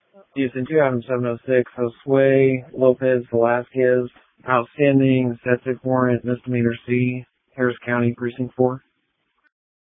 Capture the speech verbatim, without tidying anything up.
Houston two Adam seven oh six, Josue Lopez Velasquez, outstanding, static warrant, misdemeanor C, Harris County, Precinct four.